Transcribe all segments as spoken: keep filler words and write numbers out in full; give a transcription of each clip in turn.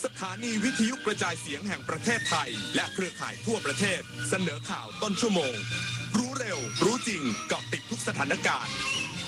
ถานีวิทยุกระจายเสียงแห่งประเทศไทยและเครือข่ายทั่วประเทศเสนอข่าวต้นชั่วโมงรู้เร็วรู้จริงเกาะติดทุกสถานการณ์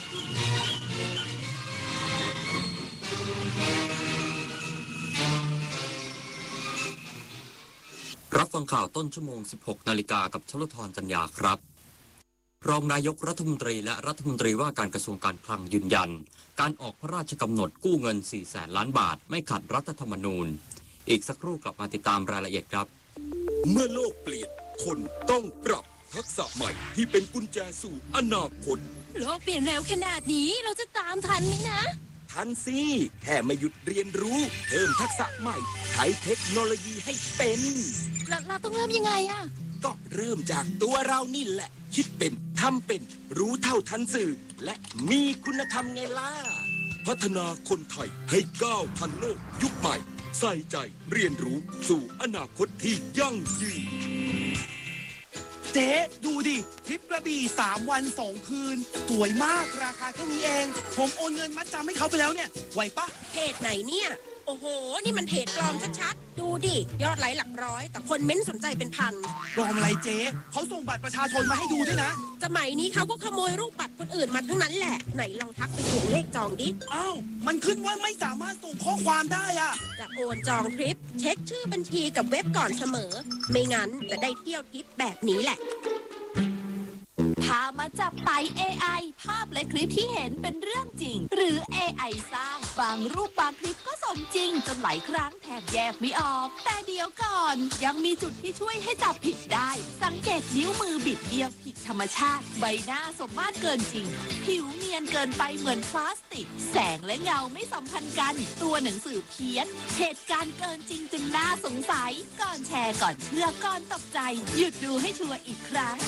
รับฟังข่าวต้นชั่วโมง สิบหกนาฬิกา กับชลธรจัญญาครับรองนายกรัฐมนตรีและรัฐมนตรีว่าการกระทรวงการคลังยืนยันการออกพระราชกำหนดกู้เงิน สี่แสน ล้านบาทไม่ขัดรัฐธรรมนูญอีกสักครู่กลับมาติดตามรายละเอียดครับเมื่อโลกเปลี่ยนคนต้องปรับทักษะใหม่ที่เป็นกุญแจสู่อนาคตโลกเปลี่ยนเร็วขนาดนี้เราจะตามทันไหมนะทันสิแค่ไม่หยุดเรียนรู้เพิ่มทักษะใหม่ใช้เทคโนโลยีให้เป็นเราเราต้องเริ่มยังไงอะก็เริ่มจากตัวเรานี่แหละคิดเป็นทำเป็นรู้เท่าทันสื่อและมีคุณธรรมไงล่ะพัฒนาคนไทยให้ก้าวทันโลกยุคใหม่ใส่ใจเรียนรู้สู่อนาคตที่ยั่งยืนเจ๊ดูดิทริปกระบี่สามวันสองคืนสวยมากราคาเท่านี้เองผมโอนเงินมัดจำให้เขาไปแล้วเนี่ยไหวปะเพจไหนเนี่ยโอ้โหนี่มันเพจปลอมชัดๆดูดิยอดไลค์หลักร้อยแต่คนเม้นสนใจเป็นพันปลอมอะไรเจ๊เขาส่งบัตรประชาชนมาให้ดูด้วยนะสมัยนี้เขาก็ขโมยรูปบัตรคนอื่นมาทั้งนั้นแหละไหนลองทักไปทวงเลขจองดิอ้าวมันขึ้นว่าไม่สามารถส่งข้อความได้อะจะโอนจองทริปเช็คชื่อบัญชีกับเว็บก่อนเสมอไม่งั้นจะได้เที่ยวทริปแบบนี้แหละพามาจับไต เอ ไอ ภาพและคลิปที่เห็นเป็นเรื่องจริงหรือ เอ ไอ สร้างบางรูปบางคลิปก็สมจริงจนหลายครั้งแทบแยกไม่ออกแต่เดี๋ยวก่อนยังมีจุดที่ช่วยให้จับผิดได้สังเกตนิ้วมือบิดเบี้ยวผิดธรรมชาติใบหน้าสมมาตรเกินจริงผิวเนียนเกินไปเหมือนพลาสติกแสงและเงาไม่สัมพันธ์กันตัวหนังสือเพี้ยนเหตุการณ์เกินจริงจนน่าสงสัยก่อนแชร์ก่อนเชื่อก่อนตกใจหยุดดูให้ชัวร์อีกครั้ง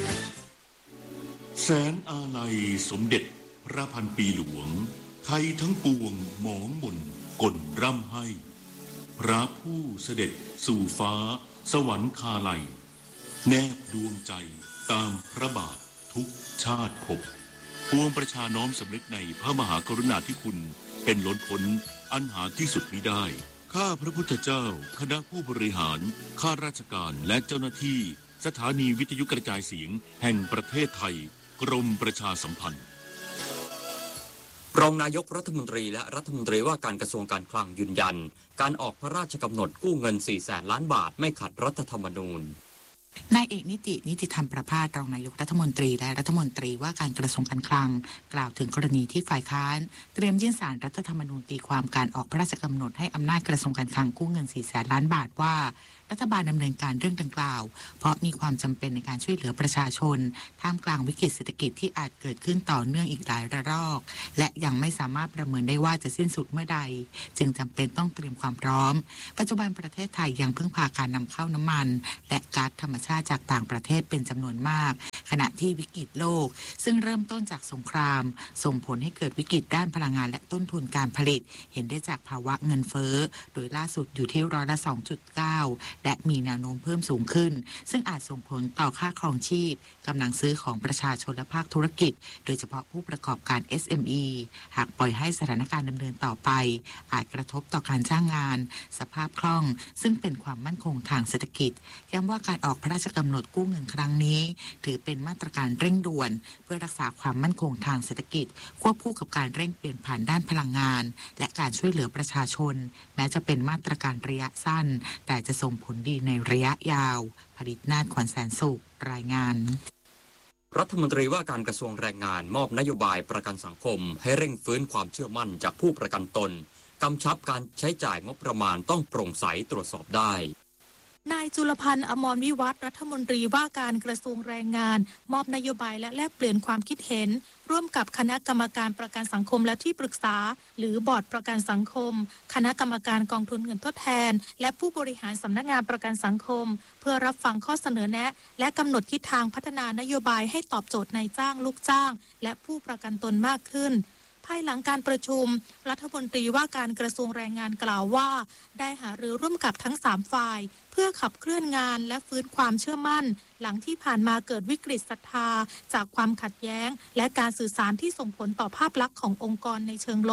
แสนอาลัยสมเด็จพระพันปีหลวงไทยทั้งปวงหมองมนกลร่ำให้พระผู้เสด็จสู่ฟ้าสวรรคาลัยแนบดวงใจตามพระบาททุกชาติภพปวงประชาน้อมสำนึกในพระมหากรุณาธิคุณเป็นล้นพ้นอันหาที่สุดมิได้ข้าพระพุทธเจ้าคณะผู้บริหารข้าราชการและเจ้าหน้าที่สถานีวิทยุกระจายเสียงแห่งประเทศไทยกรมประชาสัมพันธ์รองนายกรัฐมนตรีและรัฐมนตรีว่าการกระทรวงการคลังยืนยันการออกพระราชกำหนดกู้เงิน สี่แสน ล้านบาทไม่ขัดรัฐธรรมนูญนายเอกนิตินิติธรรมประภาสรองนายกรัฐมนตรีและรัฐมนตรีว่าการกระทรวงการคลังกล่าวถึงกรณีที่ฝ่ายค้านเตรียมยื่นศาลรัฐธรรมนูญตีความการออกพระราชกำหนดให้อำนาจกระทรวงการคลังกู้เงิน สี่แสน ล้านบาทว่ารัฐบาลดำเนินการเรื่องดังกล่าวเพราะมีความจำเป็นในการช่วยเหลือประชาชนท่ามกลางวิกฤตเศรษฐกิจที่อาจเกิดขึ้นต่อเนื่องอีกหลายระลอกและยังไม่สามารถประเมินได้ว่าจะสิ้นสุดเมื่อใดจึงจำเป็นต้องเตรียมความพร้อมปัจจุบันประเทศไทยยังพึ่งพาการนำเข้าน้ำมันและก๊าซธรรมชาติจากต่างประเทศเป็นจำนวนมากขณะที่วิกฤตโลกซึ่งเริ่มต้นจากสงครามส่งผลให้เกิดวิกฤตด้านพลังงานและต้นทุนการผลิตเห็นได้จากภาวะเงินเฟ้อโดยล่าสุดอยู่ที่ร้อยละ สองจุดเก้า และมีแนวโน้มเพิ่มสูงขึ้นซึ่งอาจส่งผลต่อค่าครองชีพกำลังซื้อของประชาชนและภาคธุรกิจโดยเฉพาะผู้ประกอบการ เอส เอ็ม อี หากปล่อยให้สถานการณ์ดำเนินต่อไปอาจกระทบต่อการจ้างงานสภาพคล่องซึ่งเป็นความมั่นคงทางเศรษฐกิจย้ำว่าการออกพระราชกำหนดกู้เงินครั้งนี้ถือเป็นมาตรการเร่งด่วนเพื่อรักษาความมั่นคงทางเศรษฐกิจควบคู่กับการเร่งเปลี่ยนผ่านด้านพลังงานและการช่วยเหลือประชาชนแม้จะเป็นมาตรการระยะสั้นแต่จะส่งผลดีในระยะยาวผลิตนาฏขวัญแสนสุขรายงานรัฐมนตรีว่าการกระทรวงแรงงานมอบนโยบายประกันสังคมให้เร่งฟื้นความเชื่อมั่นจากผู้ประกันตนกำชับการใช้จ่ายงบประมาณต้องโปร่งใสตรวจสอบได้นายจุลพันธ์อมรวิวัฒน์รัฐมนตรีว่าการกระทรวงแรงงานมอบนโยบายและแลกเปลี่ยนความคิดเห็นร่วมกับคณะกรรมการประกันสังคมและที่ปรึกษาหรือบอร์ดประกันสังคมคณะกรรมการกองทุนเงินทดแทนและผู้บริหารสำนักงานประกันสังคมเพื่อรับฟังข้อเสนอแนะและกำหนดทิศทางพัฒนานโยบายให้ตอบโจทย์นายจ้างลูกจ้างและผู้ประกันตนมากขึ้นภายหลังการประชุมรัฐมนตรีว่าการกระทรวงแรงงานกล่าวว่าได้หารือร่วมกับทั้งสามฝ่ายเพื่อขับเคลื่อนงานและฟื้นความเชื่อมั่นหลังที่ผ่านมาเกิดวิกฤตศรัทธาจากความขัดแย้งและการสื่อสารที่ส่งผลต่อภาพลักษณ์ขององค์กรในเชิงลบ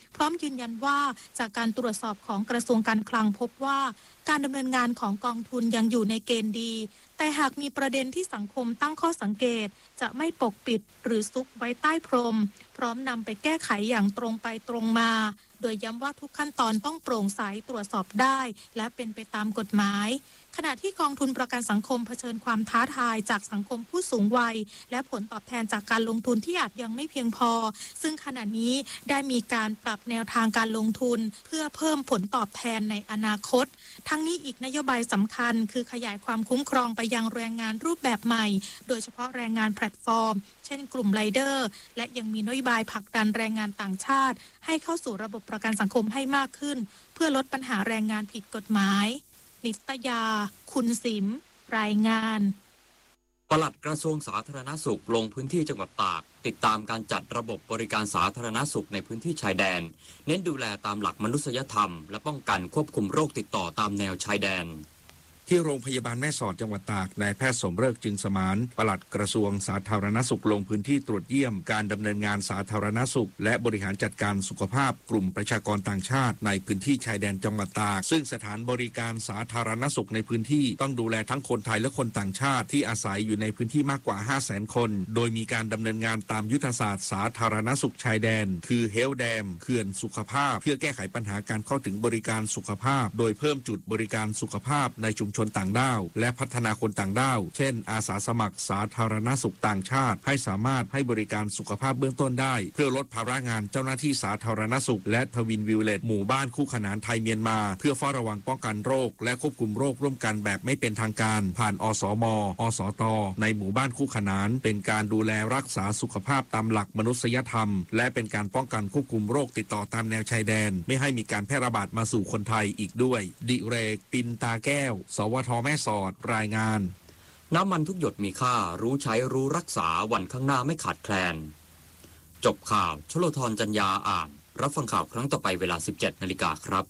พร้อมยืนยันว่าจากการตรวจสอบของกระทรวงการคลังพบว่าการดำเนินงานของกองทุนยังอยู่ในเกณฑ์ดีแต่หากมีประเด็นที่สังคมตั้งข้อสังเกตจะไม่ปกปิดหรือซุกไว้ใต้พรมพร้อมนำไปแก้ไขอย่างตรงไปตรงมาโดยย้ำว่าทุกขั้นตอนต้องโปร่งใสตรวจสอบได้และเป็นไปตามกฎหมายขณะที่กองทุนประกันสังคมเผชิญความท้าทายจากสังคมผู้สูงวัยและผลตอบแทนจากการลงทุนที่อาจยังไม่เพียงพอซึ่งขณะนี้ได้มีการปรับแนวทางการลงทุนเพื่อเพิ่มผลตอบแทนในอนาคตทั้งนี้อีกนโยบายสำคัญคือขยายความคุ้มครองไปยังแรงงานรูปแบบใหม่โดยเฉพาะแรงงานแพลตฟอร์มเช่นกลุ่มไรเดอร์และยังมีนโยบายผลักดันแรงงานต่างชาติให้เข้าสู่ระบบประกันสังคมให้มากขึ้นเพื่อลดปัญหาแรงงานผิดกฎหมายนิตยาคุณสิมรายงานปลัดกระทรวงสาธารณสุขลงพื้นที่จังหวัดตากติดตามการจัดระบบบริการสาธารณสุขในพื้นที่ชายแดนเน้นดูแลตามหลักมนุษยธรรมและป้องกันควบคุมโรคติดต่อตามแนวชายแดนที่โรงพยาบาลแม่สอดจังหวัดตากนายแพทย์สมฤกษ์จึงสมานปลัดกระทรวงสาธารณสุขลงพื้นที่ตรวจเยี่ยมการดำเนินงานสาธารณสุขและบริหารจัดการสุขภาพกลุ่มประชากรต่างชาติในพื้นที่ชายแดนจังหวัดตากซึ่งสถานบริการสาธารณสุขในพื้นที่ต้องดูแลทั้งคนไทยและคนต่างชาติที่อาศัยอยู่ในพื้นที่มากกว่า ห้าแสน คนโดยมีการดำเนินงานตามยุทธศาสตร์สาธารณสุขชายแดนคือเฮลท์แดมเขื่อนสุขภาพเพื่อแก้ไขปัญหาการเข้าถึงบริการสุขภาพโดยเพิ่มจุดบริการสุขภาพในชุมชนต่างด้าวและพัฒนาคนต่างด้าวเช่นอาสาสมัครสาธารณสุขต่างชาติให้สามารถให้บริการสุขภาพเบื้องต้นได้เพื่อลดภาระงานเจ้าหน้าที่สาธารณสุขและทวินวิลเลจหมู่บ้านคู่ขนานไทยเมียนมาเพื่อเฝ้าระวังป้องกันโรคและควบคุมโรคร่วมกันแบบไม่เป็นทางการผ่านอสมอสตในหมู่บ้านคู่ขนานเป็นการดูแลรักษาสุขภาพตามหลักมนุษยธรรมและเป็นการป้องกันควบคุมโรคติดต่อตามแนวชายแดนไม่ให้มีการแพร่ระบาดมาสู่คนไทยอีกด้วยดิเรกปินตาแก้วสวทแม่สอดรายงานน้ำมันทุกหยดมีค่ารู้ใช้รู้รักษาวันข้างหน้าไม่ขาดแคลนจบข่าวชโลธรจัญญาอ่านรับฟังข่าวครั้งต่อไปเวลา สิบเจ็ดนาฬิกาครับ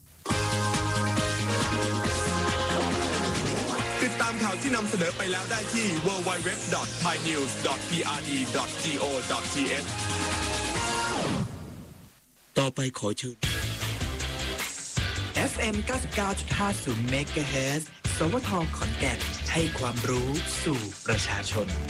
ติดตามข่าวที่นำเสนอไปแล้วได้ที่ ดับเบิลยู ดับเบิลยู ดับเบิลยู ดอท ไทยนิวส์ ดอท พี อาร์ ดี ดอท จี โอ ดอท ที เอชต่อไปขอเชิญเอฟ เอ็ม เก้าสิบเก้าจุดห้าศูนย์ เมกะเฮิรตซ์ สวท ขอนแก่นให้ความรู้สู่ประชาชน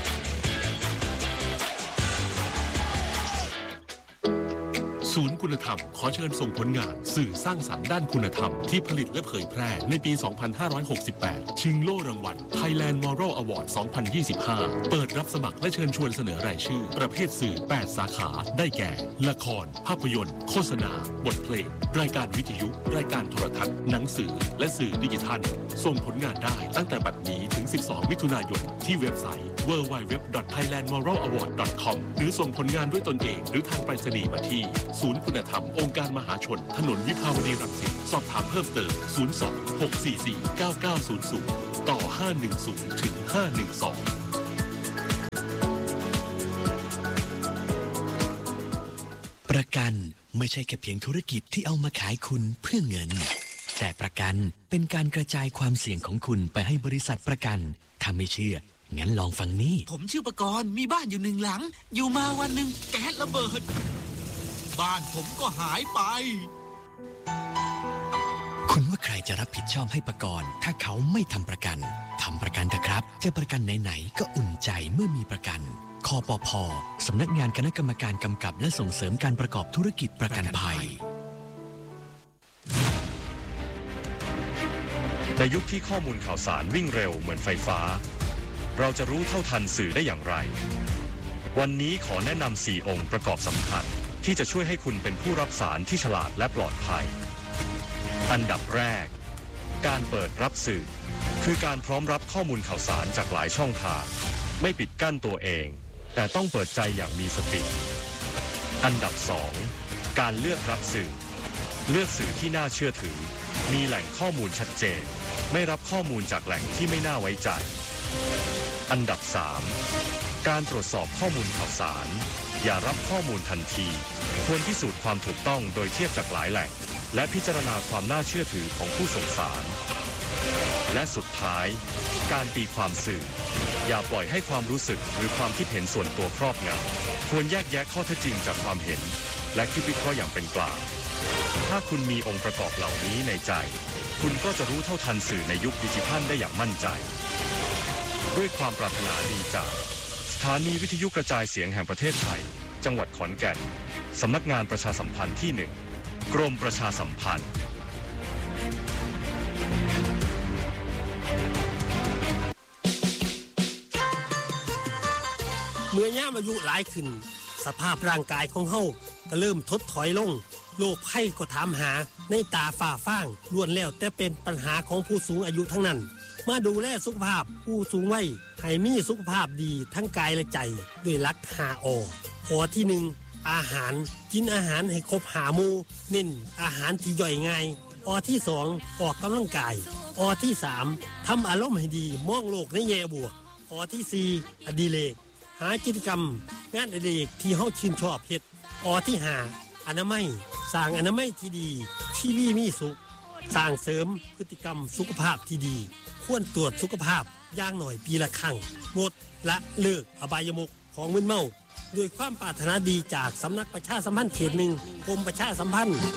ศูนย์คุณธรรมขอเชิญส่งผลงานสื่อสร้างสรรค์ด้านคุณธรรมที่ผลิตและเผยแพร่ในปี สองพันห้าร้อยหกสิบแปด ชิงโล่รางวัล Thailand Moral Award สองพันยี่สิบห้า เปิดรับสมัครและเชิญชวนเสนอรายชื่อประเภทสื่อ แปด สาขาได้แก่ ละคร ภาพยนตร์ โฆษณา บทเพลง รายการวิทยุ รายการโทรทัศน์ หนังสือ และสื่อดิจิทัล ส่งผลงานได้ตั้งแต่บัดนี้ถึง สิบสอง มิถุนายนที่เว็บไซต์ ดับเบิลยู ดับเบิลยู ดับเบิลยู ดอท ไทยแลนด์ มอรัล อวอร์ด ดอท คอม หรือส่งผลงานด้วยตนเองหรือทางไปรษณีย์มาที่ศูนย์คุณธรรมองค์การมหาชนถนนวิภาวดีรังสิตสอบถามเพิ่มเติมศูนย์ สอง หก สี่ สี่ เก้า เก้า ศูนย์ ศูนย์ต่อห้าหนึ่งศูนย์ถึงห้าหนึ่งสองประกันไม่ใช่แค่เพียงธุรกิจที่เอามาขายคุณเพื่อเงินแต่ประกันเป็นการกระจายความเสี่ยงของคุณไปให้บริษัทประกันถ้าไม่เชื่องั้นลองฟังนี่ผมชื่อประกรณ์มีบ้านอยู่หนึ่งหลังอยู่มาวันหนึ่งแก๊สระเบิดบ้านผมก็หายไปคุณว่าใครจะรับผิดชอบให้ประกรณ์ถ้าเขาไม่ทำประกันทำประกันเถอะครับจะประกันไหนๆก็อุ่นใจเมื่อมีประกันคปภ.สำนักงานคณะกรรมการกำกับและส่งเสริมการประกอบธุรกิจประกันภัยในยุคที่ข้อมูลข่าวสารวิ่งเร็วเหมือนไฟฟ้าเราจะรู้เท่าทันสื่อได้อย่างไรวันนี้ขอแนะนำสี่องค์ประกอบสำคัญที่จะช่วยให้คุณเป็นผู้รับสารที่ฉลาดและปลอดภัยอันดับแรกการเปิดรับสื่อคือการพร้อมรับข้อมูลข่าวสารจากหลายช่องทางไม่ปิดกั้นตัวเองแต่ต้องเปิดใจอย่างมีสติอันดับสองการเลือกรับสื่อเลือกสื่อที่น่าเชื่อถือมีแหล่งข้อมูลชัดเจนไม่รับข้อมูลจากแหล่งที่ไม่น่าไว้ใจอันดับสามการตรวจสอบข้อมูลข่าวสารอย่ารับข้อมูลทันทีควรพิสูจน์ความถูกต้องโดยเทียบจากหลายแหล่งและพิจารณาความน่าเชื่อถือของผู้ส่งสารและสุดท้ายการตีความสื่ออย่าปล่อยให้ความรู้สึกหรือความคิดเห็นส่วนตัวครอบงำควรแยกแยะข้อเท็จจริงจากความเห็นและคิดวิเคราะห์อย่างเป็นกลางถ้าคุณมีองค์ประกอบเหล่านี้ในใจคุณก็จะรู้เท่าทันสื่อในยุคดิจิทัลได้อย่างมั่นใจด้วยความปรารถนาดีจากสถานีวิทยุกระจายเสียงแห่งประเทศไทยจังหวัดขอนแก่นสำนักงานประชาสัมพันธ์ที่หนึ่งกรมประชาสัมพันธ์เมื่อย่ามอายุหลายขึ้นสภาพร่างกายของเฮาก็เริ่มทดถอยลงโรคภัยก็ถามหาในตาฝ่าฟางล้วนแล้วแต่เป็นปัญหาของผู้สูงอายุทั้งนั้นมาดูแลสุขภาพผู้สูงวัยให้มีสุขภาพดีทั้งกายและใจด้วยหลักห้าอออที่หนึ่งอาหารกินอาหารให้ครบห้าหมู่เน้นอาหารที่ย่อยง่ายอที่สองออกกำลังกายอที่สามทำอารมณ์ให้ดีมองโลกในแง่บวกอที่สี่อดิเรกหากิจกรรมงานอดิเรกที่เฮาชื่นชอบเฮ็ดอที่ห้าอนามัยสร้างอนามัยที่ดีที่มีมีสุขสร้างเสริมพฤติกรรมสุขภาพที่ดีควรตรวจสุขภาพอย่างหน่อยปีละครั้งงดละเลิกอบายมุขของมึนเมาด้วยความปรารถนาดีจากสำนักประชาสัมพันธ์เขตหนึ่งกรมประชาสัมพันธ์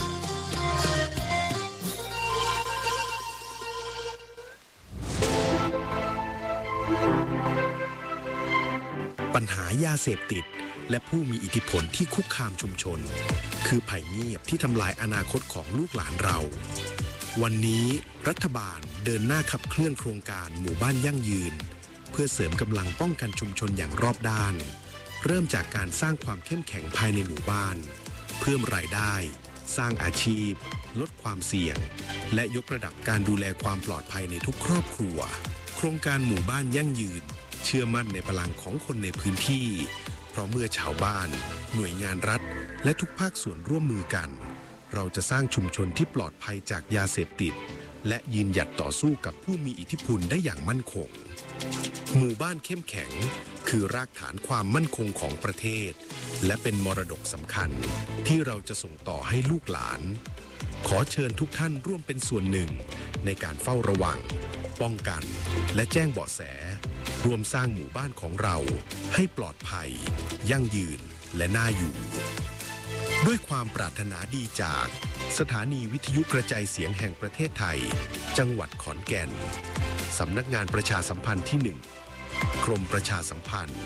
ปัญหายาเสพติดและผู้มีอิทธิพลที่คุกคามชุมชนคือภัยเงียบที่ทำลายอนาคตของลูกหลานเราวันนี้รัฐบาลเดินหน้าขับเคลื่อนโครงการหมู่บ้านยั่งยืนเพื่อเสริมกำลังป้องกันชุมชนอย่างรอบด้านเริ่มจากการสร้างความเข้มแข็งภายในหมู่บ้านเพิ่มรายได้สร้างอาชีพลดความเสี่ยงและยกระดับการดูแลความปลอดภัยในทุกครอบครัวโครงการหมู่บ้านยั่งยืนเชื่อมั่นในพลังของคนในพื้นที่เพราะเมื่อชาวบ้านหน่วยงานรัฐและทุกภาคส่วนร่วมมือกันเราจะสร้างชุมชนที่ปลอดภัยจากยาเสพติดและยืนหยัดต่อสู้กับผู้มีอิทธิพลได้อย่างมั่นคงหมู่บ้านเข้มแข็งคือรากฐานความมั่นคงของประเทศและเป็นมรดกสำคัญที่เราจะส่งต่อให้ลูกหลานขอเชิญทุกท่านร่วมเป็นส่วนหนึ่งในการเฝ้าระวังป้องกันและแจ้งเบาะแสรวมสร้างหมู่บ้านของเราให้ปลอดภัยยั่งยืนและน่าอยู่ด้วยความปรารถนาดีจากสถานีวิทยุกระจายเสียงแห่งประเทศไทยจังหวัดขอนแก่นสำนักงานประชาสัมพันธ์ที่หนึ่งกรมประชาสัมพันธ์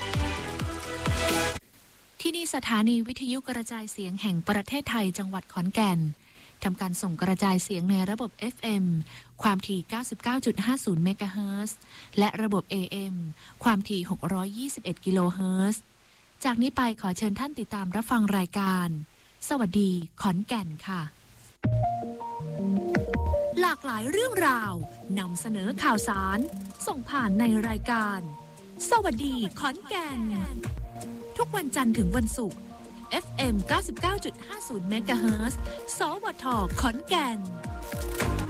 ที่นี่สถานีวิทยุกระจายเสียงแห่งประเทศไทยจังหวัดขอนแก่นทำการส่งกระจายเสียงในระบบ เอฟ เอ็ม ความถี่ เก้าสิบเก้าจุดห้าศูนย์ เมกะเฮิรตซ์และระบบ เอ เอ็ม ความถี่ หกร้อยยี่สิบเอ็ด กิโลเฮิรตซ์จากนี้ไปขอเชิญท่านติดตามรับฟังรายการสวัสดีขอนแก่นค่ะหลากหลายเรื่องราวนำเสนอข่าวสารส่งผ่านในรายการสวัสดีขอนแก่นทุกวันจันทร์ถึงวันศุกร์ เอฟ เอ็ม เก้าสิบเก้าจุดห้าศูนย์ เมกะเฮิรตซ์ สวท ขอนแก่น